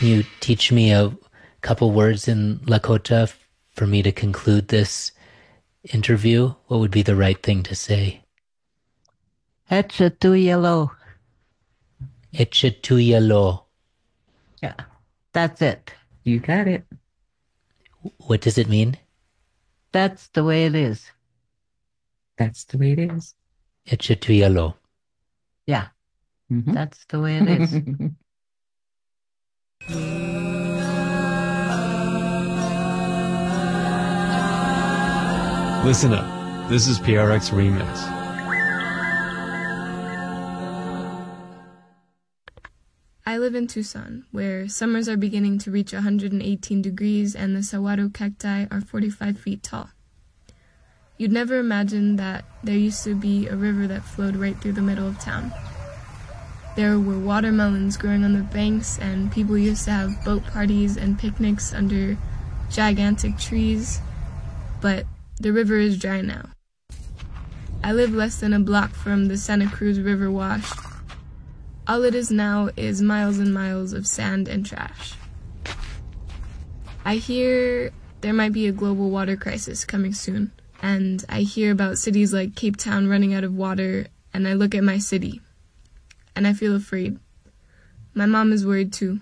Can you teach me a couple words in Lakota for me to conclude this interview? What would be the right thing to say? Etchatuyalo. Etchatuyalo. Yeah, that's it. You got it. What does it mean? That's the way it is. That's the way it is. Etchatuyalo. Yeah, that's the way it is. Listen up. This is PRX Remix. I live in Tucson, where summers are beginning to reach 118 degrees and the saguaro cacti are 45 feet tall. You'd never imagine that there used to be a river that flowed right through the middle of town. There were watermelons growing on the banks, and people used to have boat parties and picnics under gigantic trees, but the river is dry now. I live less than a block from the Santa Cruz River wash. All it is now is miles and miles of sand and trash. I hear there might be a global water crisis coming soon, and I hear about cities like Cape Town running out of water, and I look at my city, and I feel afraid. My mom is worried too.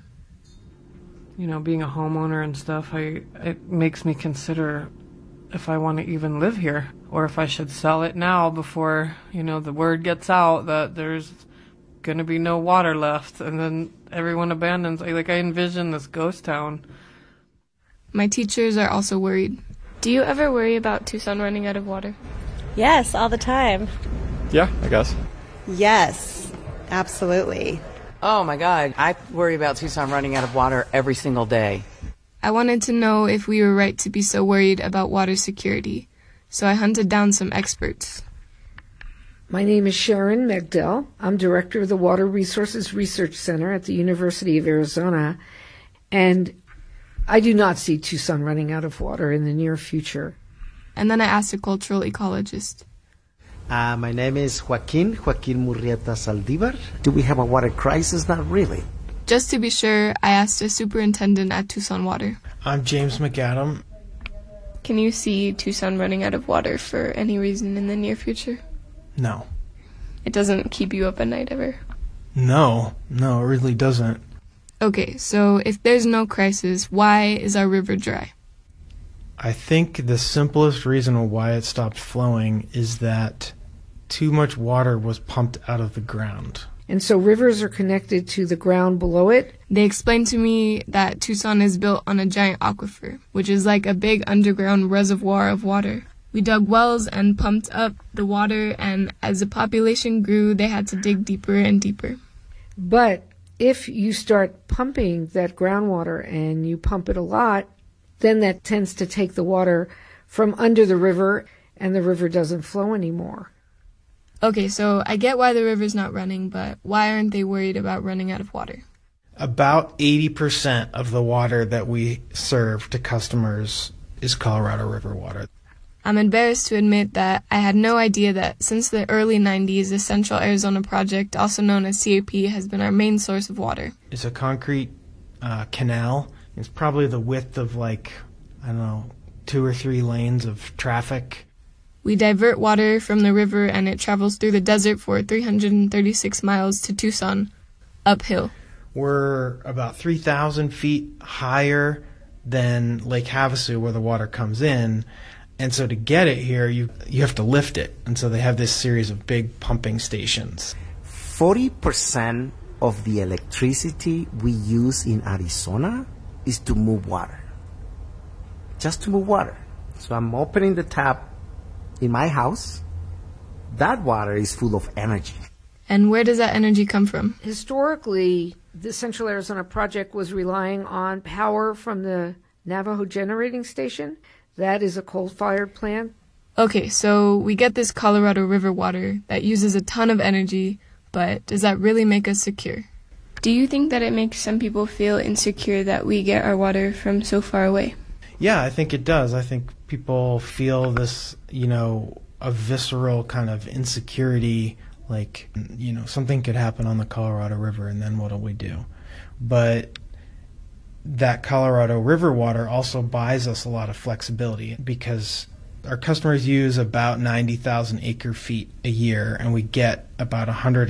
You know, being a homeowner and stuff, it makes me consider if I want to even live here, or if I should sell it now before, the word gets out that there's gonna be no water left, and then everyone abandons. I envision this ghost town. My teachers are also worried. Do you ever worry about Tucson running out of water? Yes, all the time. Yeah, I guess. Yes, absolutely. Oh my God, I worry about Tucson running out of water every single day. I wanted to know if we were right to be so worried about water security, so I hunted down some experts. My name is Sharon Megdell. I'm director of the Water Resources Research Center at the University of Arizona, and I do not see Tucson running out of water in the near future. And then I asked a cultural ecologist. My name is Joaquin Murrieta Saldivar. Do we have a water crisis? Not really. Just to be sure, I asked a superintendent at Tucson Water. I'm James McAdam. Can you see Tucson running out of water for any reason in the near future? No. It doesn't keep you up at night ever? No, it really doesn't. Okay, so if there's no crisis, why is our river dry? I think the simplest reason why it stopped flowing is that too much water was pumped out of the ground. And so rivers are connected to the ground below it. They explained to me that Tucson is built on a giant aquifer, which is like a big underground reservoir of water. We dug wells and pumped up the water, and as the population grew, they had to dig deeper and deeper. But if you start pumping that groundwater and you pump it a lot, then that tends to take the water from under the river, and the river doesn't flow anymore. Okay, so I get why the river's not running, but why aren't they worried about running out of water? About 80% of the water that we serve to customers is Colorado River water. I'm embarrassed to admit that I had no idea that since the early 90s, the Central Arizona Project, also known as CAP, has been our main source of water. It's a concrete canal. It's probably the width of 2 or 3 lanes of traffic. We divert water from the river and it travels through the desert for 336 miles to Tucson, uphill. We're about 3,000 feet higher than Lake Havasu where the water comes in. And so to get it here, you have to lift it. And so they have this series of big pumping stations. 40% of the electricity we use in Arizona is to move water. Just to move water. So I'm opening the tap in my house. That water is full of energy. And where does that energy come from? Historically, the Central Arizona Project was relying on power from the Navajo Generating Station. That is a coal-fired plant. Okay, so we get this Colorado River water that uses a ton of energy, but does that really make us secure? Do you think that it makes some people feel insecure that we get our water from so far away? Yeah, I think it does. I think people feel this, a visceral kind of insecurity, something could happen on the Colorado River and then what do we do? But that Colorado River water also buys us a lot of flexibility because our customers use about 90,000 acre feet a year, and we get about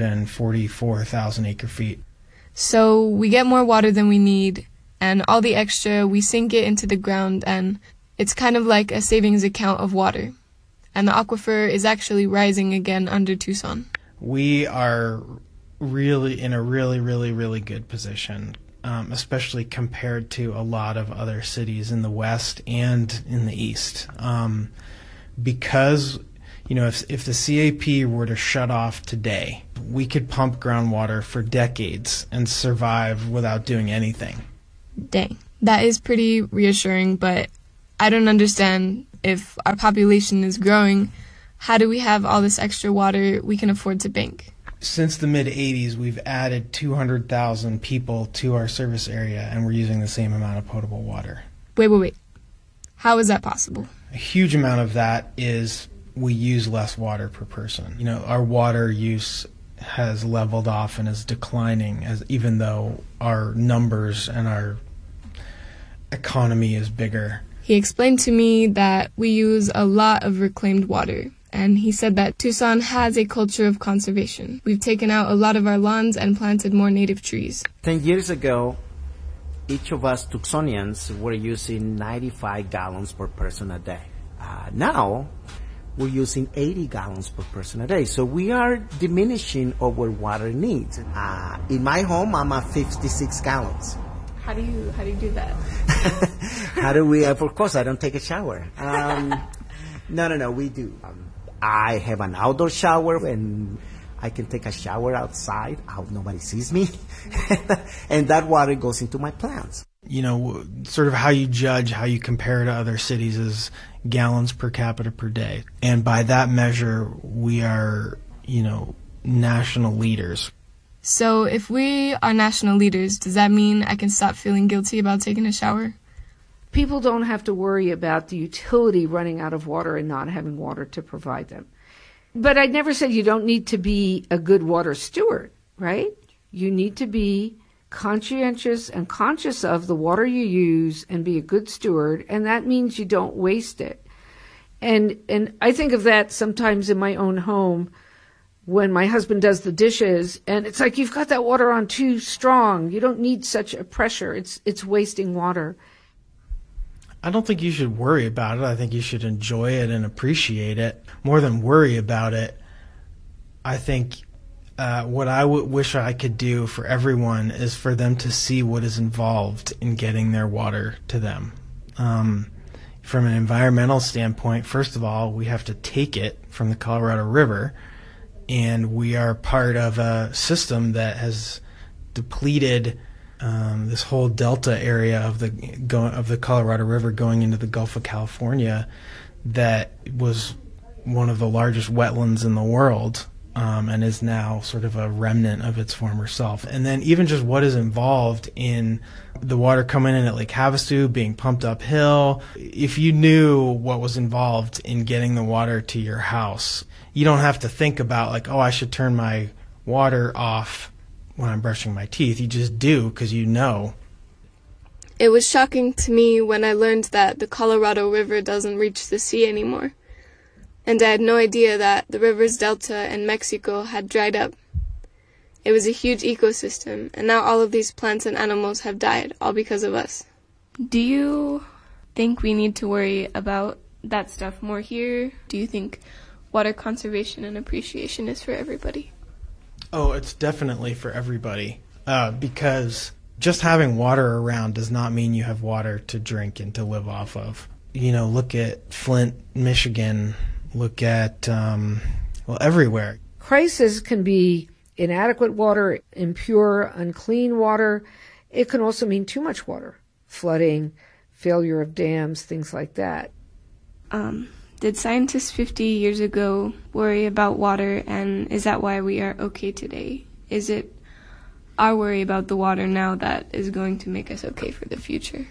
144,000 acre feet. So we get more water than we need, and all the extra, we sink it into the ground, and it's kind of like a savings account of water. And the aquifer is actually rising again under Tucson. We are really in a really good position, especially compared to a lot of other cities in the West and in the East. Because, if the CAP were to shut off today, we could pump groundwater for decades and survive without doing anything. Dang. That is pretty reassuring, but I don't understand. If our population is growing, how do we have all this extra water we can afford to bank? Since the mid-'80s, we've added 200,000 people to our service area, and we're using the same amount of potable water. Wait. How is that possible? A huge amount of that is we use less water per person. Our water use has leveled off and is declining, even though our numbers and our economy is bigger. He explained to me that we use a lot of reclaimed water, and he said that Tucson has a culture of conservation. We've taken out a lot of our lawns and planted more native trees. 10 years ago, each of us Tucsonians were using 95 gallons per person a day. Now, we're using 80 gallons per person a day. So we are diminishing our water needs. In my home, I'm at 56 gallons. How do you do that? How do we? Of course, I don't take a shower. No, we do. I have an outdoor shower, and I can take a shower outside. Nobody sees me. And that water goes into my plants. Sort of how you judge, how you compare to other cities is gallons per capita per day. And by that measure, we are, national leaders. So if we are national leaders, does that mean I can stop feeling guilty about taking a shower? People don't have to worry about the utility running out of water and not having water to provide them. But I never said you don't need to be a good water steward, right? You need to be conscientious and conscious of the water you use and be a good steward, and that means you don't waste it. And I think of that sometimes in my own home when my husband does the dishes, and it's like you've got that water on too strong. You don't need such a pressure. It's wasting water. I don't think you should worry about it. I think you should enjoy it and appreciate it. More than worry about it, I think what I wish I could do for everyone is for them to see what is involved in getting their water to them. From an environmental standpoint, first of all, we have to take it from the Colorado River, and we are part of a system that has depleted this whole delta area of the Colorado River going into the Gulf of California that was one of the largest wetlands in the world, and is now sort of a remnant of its former self. And then even just what is involved in the water coming in at Lake Havasu, being pumped uphill. If you knew what was involved in getting the water to your house, you don't have to think about I should turn my water off when I'm brushing my teeth. You just do because you know. It was shocking to me when I learned that the Colorado River doesn't reach the sea anymore. And I had no idea that the river's delta in Mexico had dried up. It was a huge ecosystem, and now all of these plants and animals have died, all because of us. Do you think we need to worry about that stuff more here? Do you think water conservation and appreciation is for everybody? Oh, it's definitely for everybody, because just having water around does not mean you have water to drink and to live off of. Look at Flint, Michigan. Look at, everywhere. Crisis can be inadequate water, impure, unclean water. It can also mean too much water, flooding, failure of dams, things like that. Did scientists 50 years ago worry about water, and is that why we are okay today? Is it our worry about the water now that is going to make us okay for the future?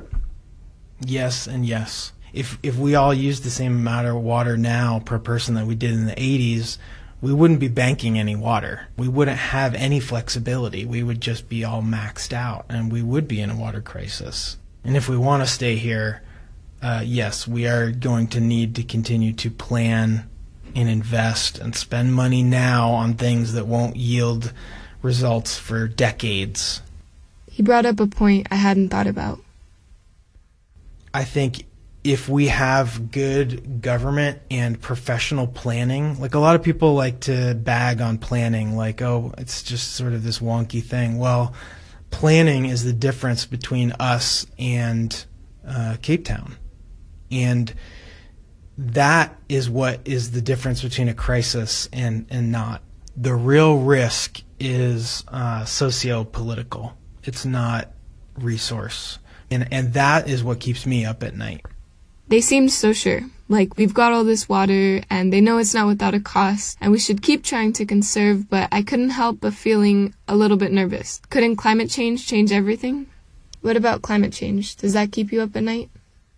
Yes and yes. If we all used the same amount of water now per person that we did in the 80s, we wouldn't be banking any water. We wouldn't have any flexibility. We would just be all maxed out, and we would be in a water crisis. And if we want to stay here, yes, we are going to need to continue to plan and invest and spend money now on things that won't yield results for decades. He brought up a point I hadn't thought about. I think if we have good government and professional planning, like a lot of people like to bag on planning, like, oh, it's just sort of this wonky thing. Well, planning is the difference between us and Cape Town. And that is what is the difference between a crisis and not. The real risk is socio-political. It's not resource. And that is what keeps me up at night. They seemed so sure. Like, we've got all this water, and they know it's not without a cost, and we should keep trying to conserve, but I couldn't help but feeling a little bit nervous. Couldn't climate change everything? What about climate change? Does that keep you up at night?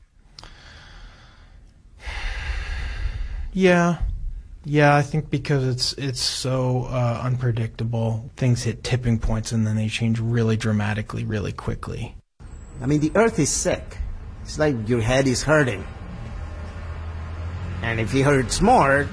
Yeah, I think because it's so unpredictable. Things hit tipping points and then they change really dramatically, really quickly. I mean, the earth is sick. It's like your head is hurting. And if it hurts more,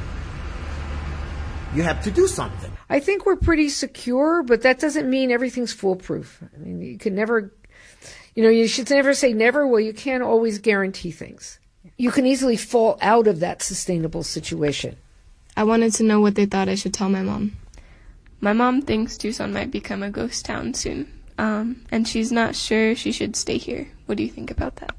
you have to do something. I think we're pretty secure, but that doesn't mean everything's foolproof. I mean, you can never, you should never say never. Well, you can't always guarantee things. You can easily fall out of that sustainable situation. I wanted to know what they thought I should tell my mom. My mom thinks Tucson might become a ghost town soon. And she's not sure she should stay here. What do you think about that?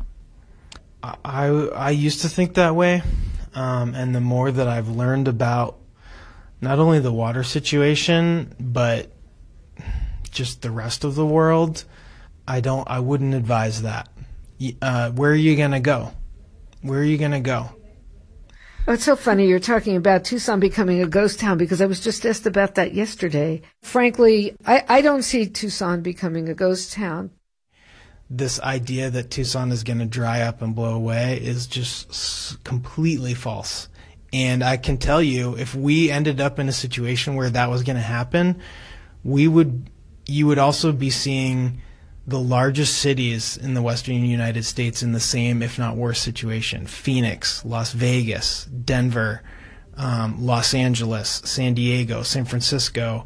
I used to think that way. And the more that I've learned about not only the water situation, but just the rest of the world, I wouldn't advise that. Where are you going to go? Where are you going to go? Oh, it's so funny you're talking about Tucson becoming a ghost town because I was just asked about that yesterday. Frankly, I don't see Tucson becoming a ghost town. This idea that Tucson is going to dry up and blow away is just completely false. And I can tell you, if we ended up in a situation where that was going to happen, you would also be seeing the largest cities in the western United States in the same, if not worse, situation. Phoenix, Las Vegas, Denver, Los Angeles, San Diego, San Francisco.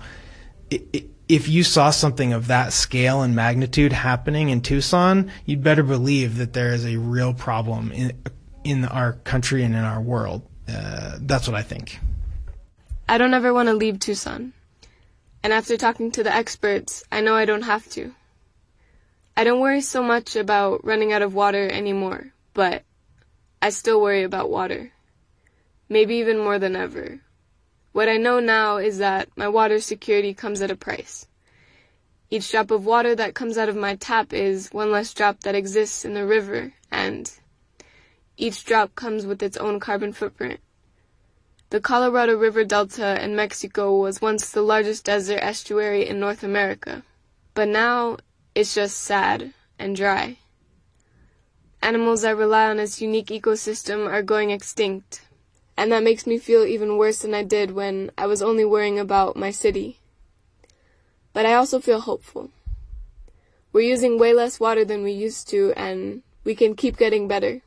If you saw something of that scale and magnitude happening in Tucson, you'd better believe that there is a real problem in our country and in our world. That's what I think. I don't ever want to leave Tucson. And after talking to the experts, I know I don't have to. I don't worry so much about running out of water anymore, but I still worry about water. Maybe even more than ever. What I know now is that my water security comes at a price. Each drop of water that comes out of my tap is one less drop that exists in the river, and each drop comes with its own carbon footprint. The Colorado River Delta in Mexico was once the largest desert estuary in North America, but now it's just sad and dry. Animals that rely on its unique ecosystem are going extinct, and that makes me feel even worse than I did when I was only worrying about my city. But I also feel hopeful. We're using way less water than we used to, and we can keep getting better.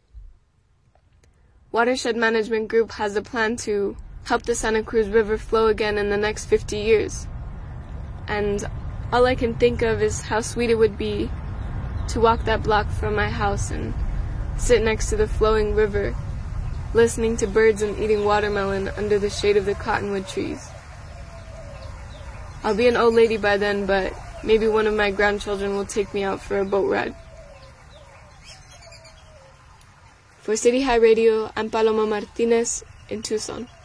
Watershed Management Group has a plan to help the Santa Cruz River flow again in the next 50 years. And all I can think of is how sweet it would be to walk that block from my house and sit next to the flowing river, listening to birds and eating watermelon under the shade of the cottonwood trees. I'll be an old lady by then, but maybe one of my grandchildren will take me out for a boat ride. For City High Radio, I'm Paloma Martinez in Tucson.